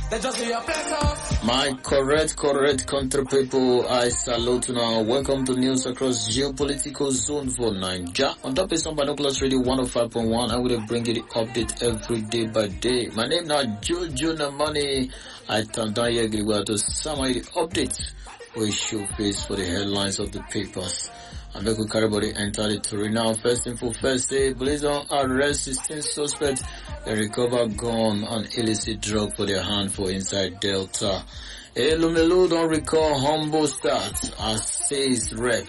They just be a bless. My correct country people, I salute now. Welcome to news across geopolitical zone for Nigeria. On top of some binoculars radio 105.1, I will bring you the update every day by day. My name now Jojo Namani. I turn down here to summary the updates we show face for the headlines of the papers. I make we carry body enter the Tory now. First info first day, police on arrest 16 suspects. They recover gun and illicit drug for their hand for inside Delta. Elumelu don't recall humble start as says rep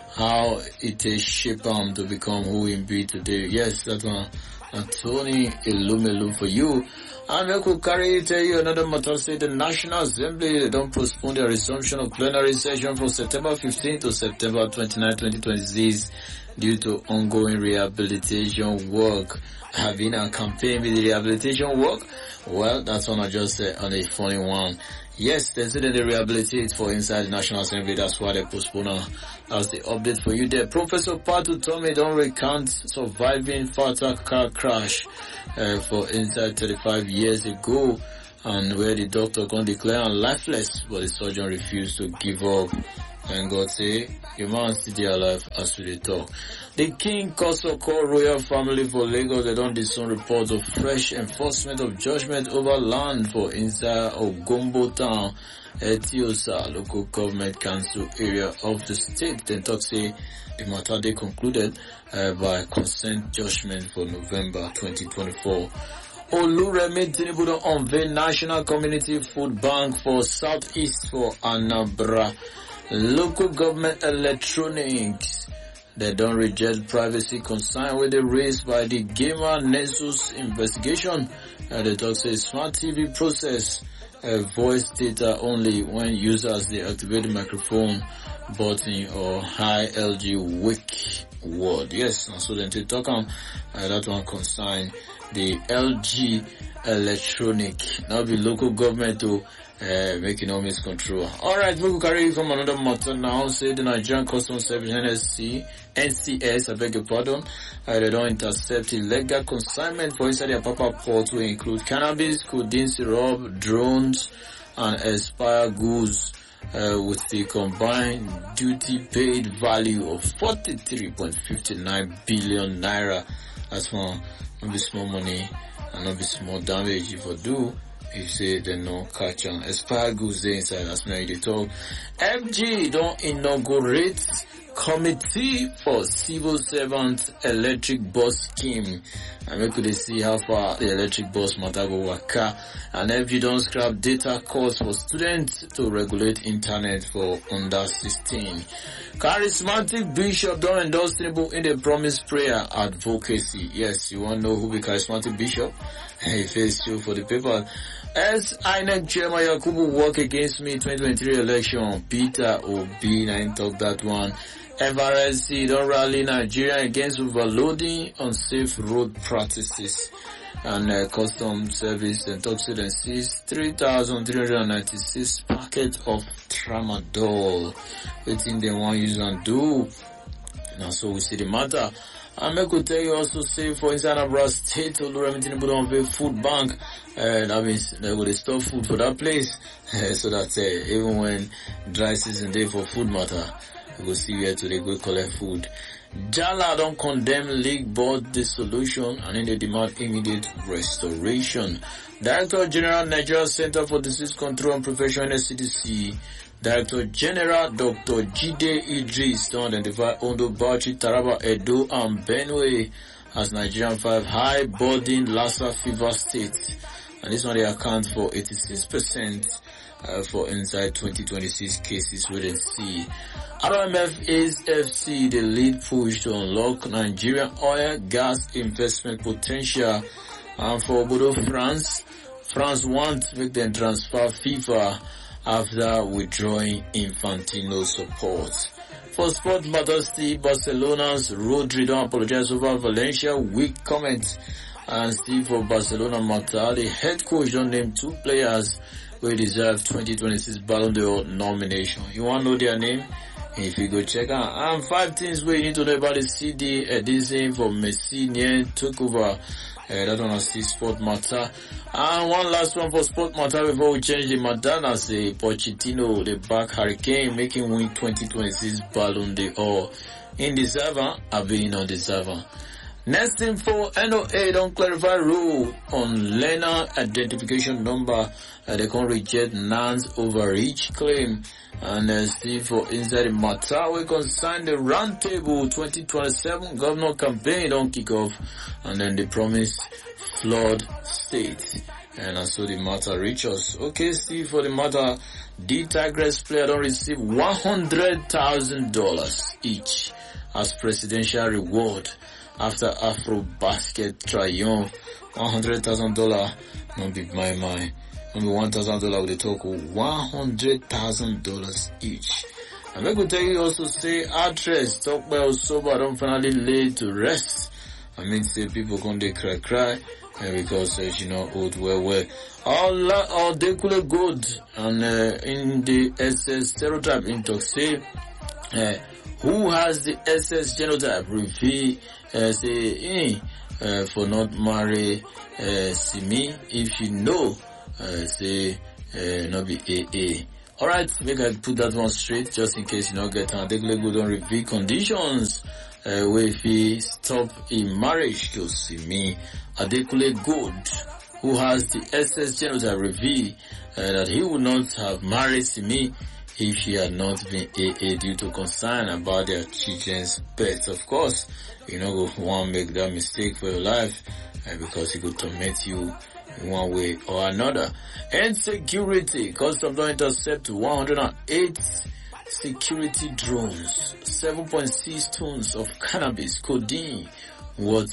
how it is shape him to become who he be today. Yes, that one. Tony Elumelu for you. And I could tell you another matter. Say the National Assembly don't postpone the resumption of plenary session from September 15 to September 29, 2026 due to ongoing rehabilitation work. Having a campaign with the rehabilitation work? Well, that's one I just said on a funny one. Yes, they said they rehabilitate for inside the National Assembly. That's why they postpone. That's the update for you there. Professor Patu Tommy don't recount surviving fatal car crash for inside 35 years ago, and where the doctor can declare him lifeless, but the surgeon refused to give up. And God say, you must still there alive as we talk. The King Kosoko royal family for Lagos, they don't discern reports of fresh enforcement of judgment over land for inside Ogombo town, Etiosa, local government council area of the state. Then talk say the matter they concluded by consent judgment for November 2024. Oluremi Tinubu don unveil National Community Food Bank for Southeast for Anambra. Local government electronics, they don't reject privacy concern with the raised by the Gamer Nexus investigation. They talk say smart TV process voice data only when users they activate the microphone button or high LG wake word. Yes, and so then to talk on that one concern the LG electronic, now the local government to make economics control. Alright, we will carry from another matter now. Say the Nigerian Customs Service NCS, I beg your pardon, they don't intercept illegal consignment for inside their Papa port to include cannabis, codeine syrup, drones, and expired goods with the combined duty paid value of 43.59 billion naira. That's one, not be small money and not be small damage if I do. If say they no catch on expired goods there inside, that's why they talk. FG don't inaugurate committee for civil servant electric bus scheme. And we could see how far the electric bus matter go waka. And FG don't scrap data course for students to regulate internet for under 16. Charismatic Bishop don't endorse Tinubu in the promise prayer advocacy. Yes, you want to know who be charismatic bishop? He faced you for the paper. As INEC Chairman Yakubu work against me 2023 election, Peter Obi, I talk that one. FRSC don't rally Nigeria against overloading unsafe road practices. And Custom Service and Toxic and seized 3,396 packets of tramadol. Waiting they want use and do. Now so we see the matter. And I could tell you also say for inside Anambra State, Oluremi Tinubu don unveil food bank. That means they will store food for that place. So that even when dry season day for food matter, we will see where to they go collect food. Jala don't condemn league board dissolution and in the demand immediate restoration. Director General Nigeria Center for Disease Control and Prevention NCDC, Director General Dr. Jide Idris don't identify Ondo, Bauchi, Taraba, Edo, and Benue as Nigerian 5 high burden Lassa fever states. And this one they account for 86% for inside 2026 cases we didn't see. RMF is FC the lead push to unlock Nigerian oil gas investment potential. And for Bodo France wants to make them transfer FIFA after withdrawing Infantino support. For Sport Matters, Barcelona's Rodri don't apologize over Valencia weak comment. And still for Barcelona, Marta, the head coach don't name 2 players who deserve 2026 Ballon d'Or nomination. You want to know their name? If you go check out. And 5 things we need to know about the CD edition for Messi took over That one is the sport matter. And one last one for sport matter before we change the Madonna. Say Pochettino, the back Hurricane, making win 2026 Ballon d'Or. In deserver, being on deserver. Next info, NOA don't clarify rule on learner identification number. They can reject NAN's overreach claim. And see for inside the matter, we concern the roundtable 2027 governor campaign don't kick off. And then they promise flood state. And so the matter reach us. Okay, Steve, for the matter, the Tigers player don't receive $100,000 each as presidential reward after Afro Basket triumph. $100,000, not be my mind. Only $1,000 with the talk $100,000 each. And I could tell you also say actress talk well sober don't finally lay to rest. I mean say people gonna cry because old well. All they could good and in the SS stereotype in talk say who has the SS genotype reveal say for not marry Simi if you know say not be AA. Alright, make I put that one straight just in case you not get on. They go don't reveal conditions where if he stop in marriage to Simi Adekule Good, who has the SS genotype reveal that he would not have married Simi if she had not been AA due to concern about their children's birth. Of course, you know, go want make that mistake for your life because it could torment you in one way or another. And security, Customs don't intercept 108 security drones, 7.6 tons of cannabis, codeine, worth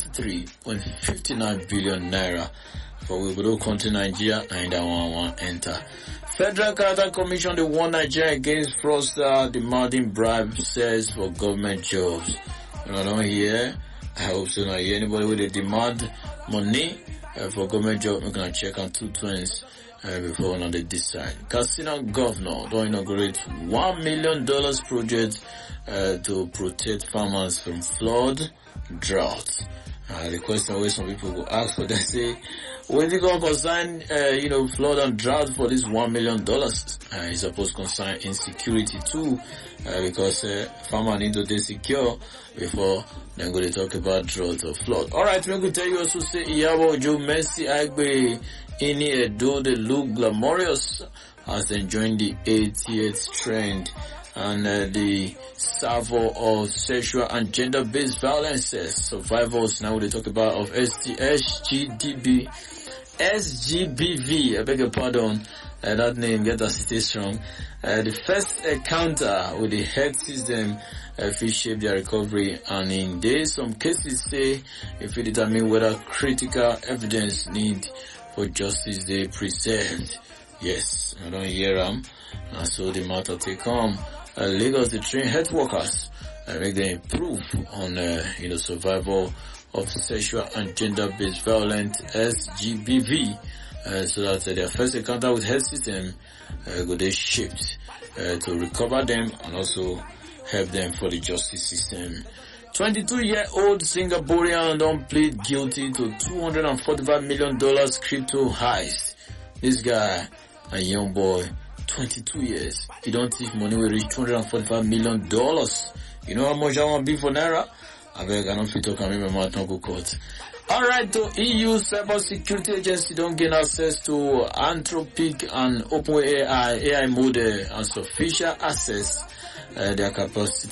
43.59 billion naira. For we will country Nigeria and that one enter. Federal Character Commission, the one Nigeria against fraudster demanding bribe says for government jobs. I don't hear. I hope so not hear anybody with a demand money for government job. We're gonna check on 2 twins before they decide. Katsina governor don't inaugurate $1 million project to protect farmers from flood, drought. The question where some people will ask for, they say, when they go concern, flood and drought for this $1 million, it's supposed to concern insecurity too, because farmer need to be secure before they're going to talk about drought or flood. Alright, we could tell you also say, Iyabo Ojo, Mercy Agbe, Ini Edo, they look glamorous as they join the 80th trend. And the salvo of sexual and gender-based violences survivors now they talk about of SGBV, I beg your pardon, that name get us stay strong. The first encounter with the health system will shape their recovery, and in there some cases say if it determine whether critical evidence need for justice they preserved. Yes, I don't hear them, and so the matter take on. Lagos, they train health workers and make them improve on, survival of sexual and gender-based violence, SGBV, so that their first encounter with health system go they shaped to recover them and also help them for the justice system. 22-year-old Singaporean don't plead guilty to $245 million crypto heist. This guy, a young boy, 22 years. He don't thief money will reach $245 million. You know how much I want to be for Naira? I beg, I don't feel to come in my mouth, no go court. Alright, the EU Cyber Security Agency don't gain access to Anthropic and OpenAI AI model and sufficient access their capacity